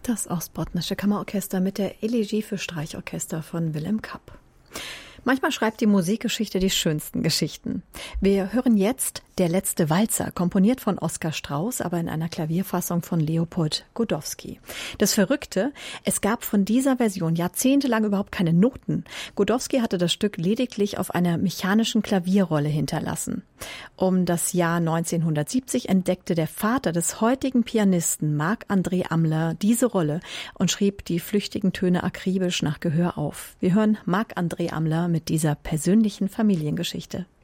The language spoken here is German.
Das Ostbotnische Kammerorchester mit der Elegie für Streichorchester von Willem Kapp. Manchmal schreibt die Musikgeschichte die schönsten Geschichten. Wir hören jetzt Der letzte Walzer, komponiert von Oskar Strauß, aber in einer Klavierfassung von Leopold Godowsky. Das Verrückte, es gab von dieser Version jahrzehntelang überhaupt keine Noten. Godowsky hatte das Stück lediglich auf einer mechanischen Klavierrolle hinterlassen. Um das Jahr 1970 entdeckte der Vater des heutigen Pianisten Marc-André Amler diese Rolle und schrieb die flüchtigen Töne akribisch nach Gehör auf. Wir hören Marc-André Amler mit dieser persönlichen Familiengeschichte.